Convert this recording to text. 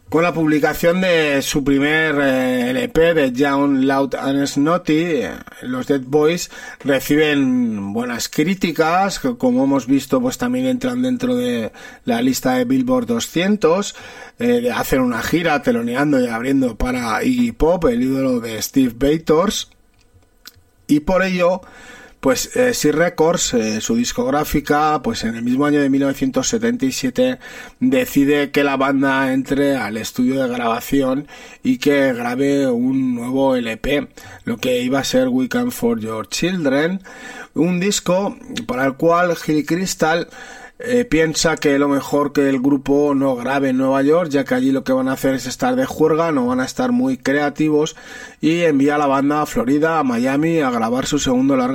Con la publicación de su primer LP de Young, Loud and Snotty, los Dead Boys reciben buenas críticas, que como hemos visto pues también entran dentro de la lista de Billboard 200, hacen una gira teloneando y abriendo para Iggy Pop, el ídolo de Steve Bators, y por ello pues Sir Records, su discográfica, pues en el mismo año de 1977 decide que la banda entre al estudio de grabación y que grabe un nuevo LP, lo que iba a ser Weekend for Your Children, un disco para el cual Gil Crystal piensa que lo mejor que el grupo no grabe en Nueva York, ya que allí lo que van a hacer es estar de juerga, no van a estar muy creativos, y envía a la banda a Florida, a Miami, a grabar su segundo larga